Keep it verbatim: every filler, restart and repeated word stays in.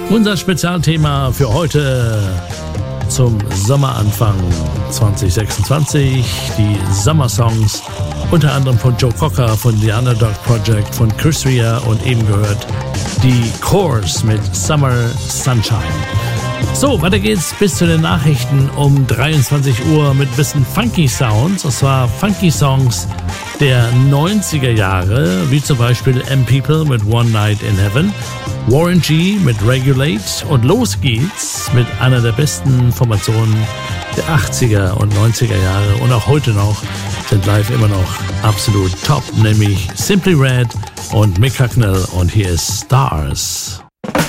Unser Spezialthema für heute zum Sommeranfang zwanzig sechsundzwanzig, die Sommersongs, unter anderem von Joe Cocker, von The Underdog Project, von Chris Rea und eben gehört die Course mit Summer Sunshine. So, weiter geht's bis zu den Nachrichten um dreiundzwanzig Uhr mit ein bisschen Funky Sounds, und zwar Funky Songs der neunziger Jahre, wie zum Beispiel M-People mit One Night in Heaven, Warren G mit Regulate und los geht's mit einer der besten Formationen der achtziger und neunziger Jahre und auch heute noch sind live immer noch absolut top, nämlich Simply Red und Mick Hucknall und hier ist Stars.